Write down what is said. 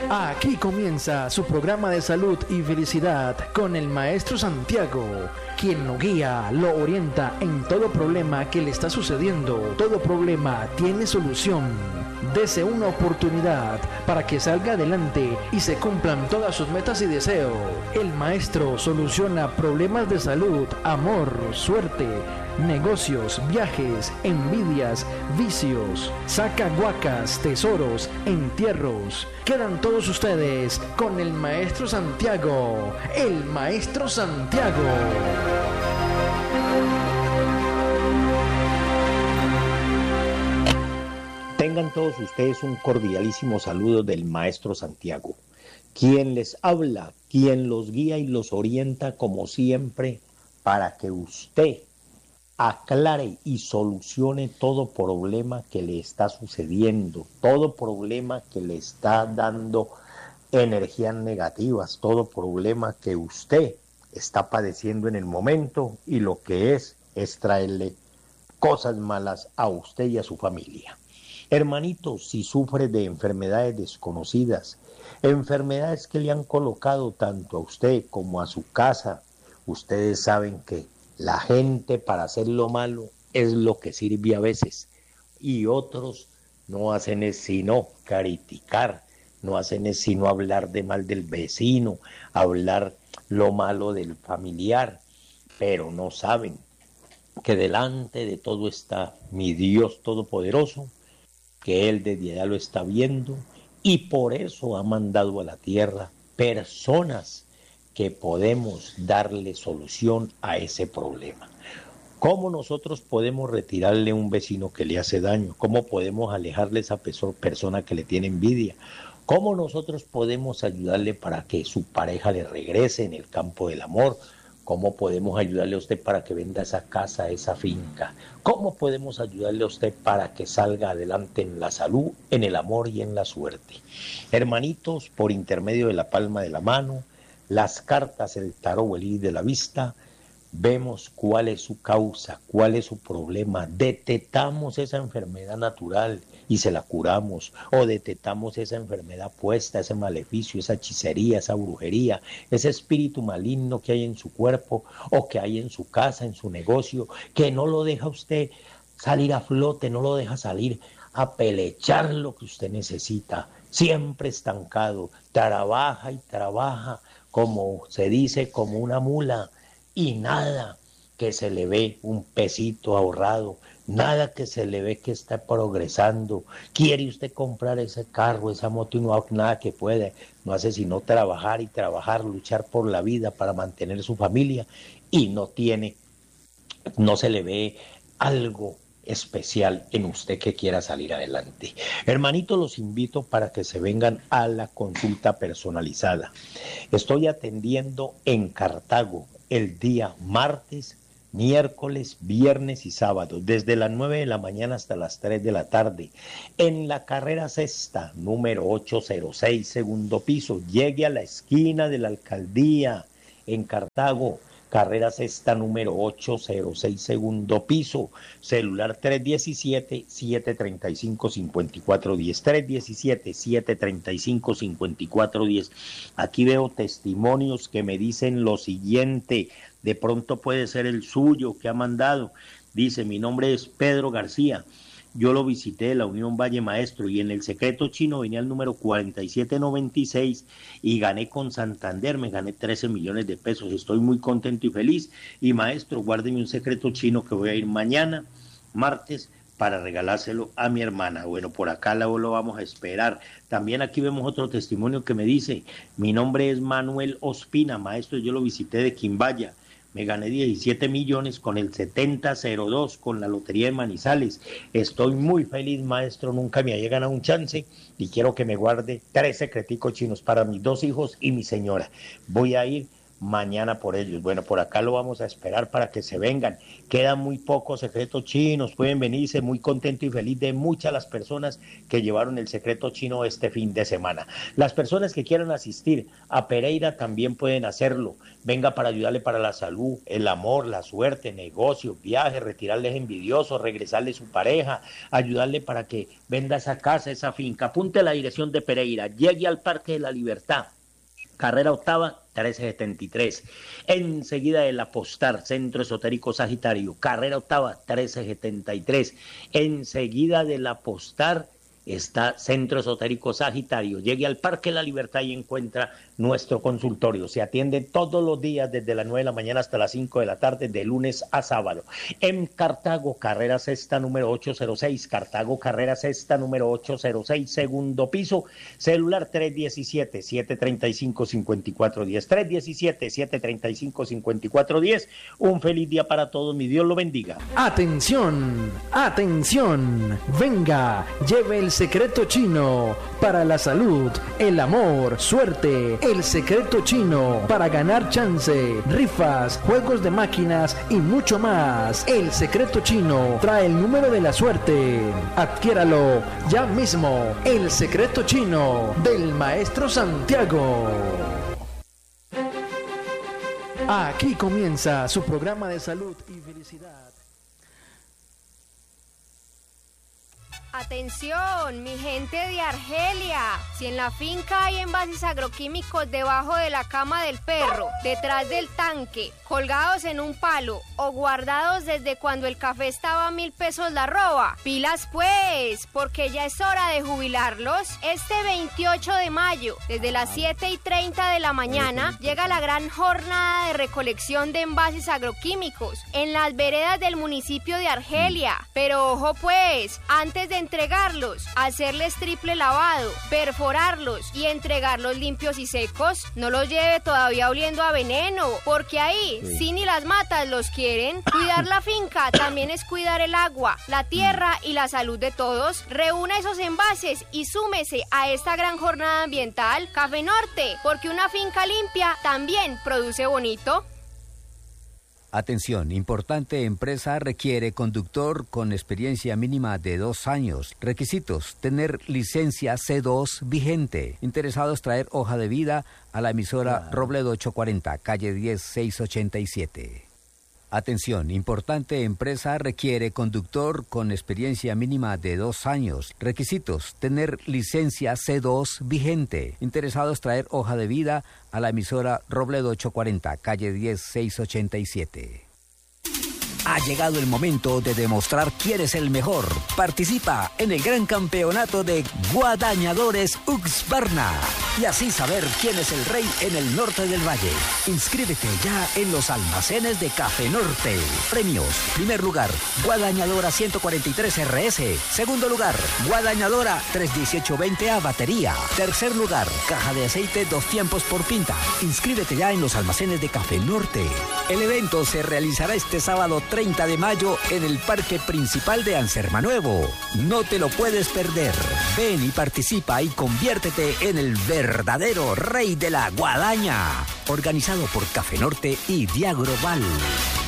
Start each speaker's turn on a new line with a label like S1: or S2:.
S1: Aquí comienza su programa de salud y felicidad con el maestro Santiago, quien lo guía, lo orienta en todo problema que le está sucediendo. Todo problema tiene solución. Dese una oportunidad para que salga adelante y se cumplan todas sus metas y deseos. El maestro soluciona problemas de salud, amor, suerte, negocios, viajes, envidias, vicios, saca guacas, tesoros, entierros. Quedan todos ustedes con el maestro Santiago, el maestro Santiago.
S2: Tengan todos ustedes un cordialísimo saludo del maestro Santiago, quien les habla, quien los guía y los orienta como siempre para que usted aclare y solucione todo problema que le está sucediendo, todo problema que le está dando energías negativas, todo problema que usted está padeciendo en el momento, y lo que es traerle cosas malas a usted y a su familia. Hermanitos, si sufre de enfermedades desconocidas, enfermedades que le han colocado tanto a usted como a su casa, ustedes saben que la gente para hacer lo malo es lo que sirve a veces, y otros no hacen es sino criticar, no hacen es sino hablar de mal del vecino, hablar lo malo del familiar, pero no saben que delante de todo está mi Dios Todopoderoso, que Él desde allá lo está viendo, y por eso ha mandado a la tierra personas que podemos darle solución a ese problema. ¿Cómo nosotros podemos retirarle a un vecino que le hace daño? ¿Cómo podemos alejarle a esa persona que le tiene envidia? ¿Cómo nosotros podemos ayudarle para que su pareja le regrese en el campo del amor? ¿Cómo podemos ayudarle a usted para que venda esa casa, esa finca? ¿Cómo podemos ayudarle a usted para que salga adelante en la salud, en el amor y en la suerte? Hermanitos, por intermedio de la palma de la mano, las cartas, el tarot o el iris de la vista, vemos cuál es su causa, cuál es su problema, detectamos esa enfermedad natural y se la curamos, o detectamos esa enfermedad puesta, ese maleficio, esa hechicería, esa brujería, ese espíritu maligno que hay en su cuerpo o que hay en su casa, en su negocio, que no lo deja usted salir a flote, no lo deja salir a pelechar lo que usted necesita, siempre estancado, trabaja y trabaja, como se dice, como una mula, y nada que se le ve un pesito ahorrado, nada que se le ve que está progresando. Quiere usted comprar ese carro, esa moto, y no hay nada que puede, no hace sino trabajar y trabajar, luchar por la vida para mantener su familia, y no se le ve algo especial en usted que quiera salir adelante. Hermanito, los invito para que se vengan a la consulta personalizada. Estoy atendiendo en Cartago el día martes, miércoles, viernes y sábado, desde las 9 de la mañana hasta las 3 de la tarde, en la carrera sexta, número 806, segundo piso. Llegue a la esquina de la alcaldía en Cartago, carrera sexta, número 806, segundo piso, celular 317-735-5410, 317-735-5410. Aquí veo testimonios que me dicen lo siguiente, de pronto puede ser el suyo que ha mandado. Dice: mi nombre es Pedro García, yo lo visité, la Unión Valle Maestro, y en el secreto chino venía el número 4796 y gané con Santander, me gané 13 millones de pesos, estoy muy contento y feliz. Y maestro, guárdeme un secreto chino que voy a ir mañana, martes, para regalárselo a mi hermana. Bueno, por acá lo vamos a esperar. También aquí vemos otro testimonio que me dice: mi nombre es Manuel Ospina, maestro, yo lo visité de Quimbaya, me gané 17 millones con el 7002, con la lotería de Manizales. Estoy muy feliz, maestro, nunca me haya ganado un chance, y quiero que me guarde 3 secreticos chinos para mis 2 hijos y mi señora. Voy a ir mañana por ellos. Bueno, por acá lo vamos a esperar para que se vengan. Quedan muy pocos secretos chinos, pueden venirse. Muy contento y feliz de muchas las personas que llevaron el secreto chino este fin de semana. Las personas que quieran asistir a Pereira también pueden hacerlo. Venga para ayudarle para la salud, el amor, la suerte, negocios, viajes, retirarles envidiosos, regresarle su pareja, ayudarle para que venda esa casa, esa finca. Apunte la dirección de Pereira, llegue al Parque de la Libertad, carrera octava, 1373. Enseguida del Apostar, Centro Esotérico Sagitario, carrera octava, 1373. Enseguida del Apostar está Centro Esotérico Sagitario. Llegue al Parque de la Libertad y encuentra nuestro consultorio. Se atiende todos los días desde las 9 de la mañana hasta las 5 de la tarde, de lunes a sábado. En Cartago, carrera sexta número 806. Cartago, carrera sexta número 806, segundo piso. Celular 317-735-5410. 317-735-5410. Un feliz día para todos. Mi Dios lo bendiga.
S1: Atención, atención. Venga, lleve el secreto chino para la salud, el amor, suerte. El secreto chino para ganar chance, rifas, juegos de máquinas y mucho más. El secreto chino trae el número de la suerte. Adquiéralo ya mismo. El secreto chino del Maestro Santiago. Aquí comienza su programa de salud y felicidad.
S3: Atención, mi gente de Argelia. Si en la finca hay envases agroquímicos debajo de la cama del perro, detrás del tanque, colgados en un palo o guardados desde cuando el café estaba a 1.000 pesos la arroba, pilas pues, porque ya es hora de jubilarlos. Este 28 de mayo, desde las 7:30 de la mañana, llega la gran jornada de recolección de envases agroquímicos en las veredas del municipio de Argelia. Pero ojo pues, antes de entregarlos, hacerles triple lavado, perforarlos y entregarlos limpios y secos. No los lleve todavía oliendo a veneno, porque ahí sí ni las matas los quieren. Cuidar la finca también es cuidar el agua, la tierra y la salud de todos. Reúna esos envases y súmese a esta gran jornada ambiental. Café Norte, porque una finca limpia también produce bonito.
S4: Atención, importante empresa requiere conductor con experiencia mínima de 2 años. Requisitos, tener licencia C2 vigente. Interesados traer hoja de vida a la emisora Robledo 840, calle 10, 687. Atención, importante empresa requiere conductor con experiencia mínima de 2 años. Requisitos, tener licencia C2 vigente. Interesados traer hoja de vida a la emisora Robledo 840, calle 10, 687. Ha llegado el momento de demostrar quién es el mejor. Participa en el gran campeonato de Guadañadores Uxbarna y así saber quién es el rey en el norte del valle. Inscríbete ya en los almacenes de Café Norte. Premios: primer lugar, Guadañadora 143 RS. Segundo lugar, Guadañadora 318-20A batería. Tercer lugar, caja de aceite 2 tiempos por pinta. Inscríbete ya en los almacenes de Café Norte. El evento se realizará este sábado 30 de mayo en el Parque Principal de Ansermanuevo. No te lo puedes perder. Ven y participa y conviértete en el verdadero rey de la guadaña. Organizado por Café Norte y Diagroval.